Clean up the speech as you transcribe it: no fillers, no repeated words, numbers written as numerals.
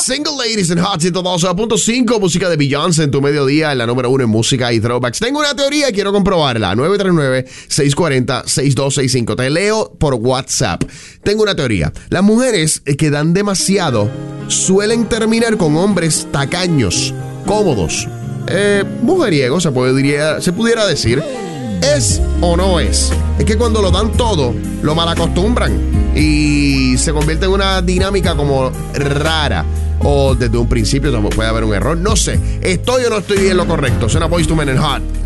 Single Ladies en Hot 102.5, música de Beyoncé en tu mediodía, en la número 1 en música y throwbacks. Tengo una teoría y quiero comprobarla. 939-640-6265. Te leo por WhatsApp. Tengo una teoría. Las mujeres que dan demasiado suelen terminar con hombres tacaños, cómodos, mujeriegos, se pudiera decir. ¿Es o no es? Es que cuando lo dan todo, lo malacostumbran y se convierte en una dinámica como rara. O desde un principio puede haber un error. No sé, ¿estoy o no estoy en lo correcto? Suena Boyz II Men en Hot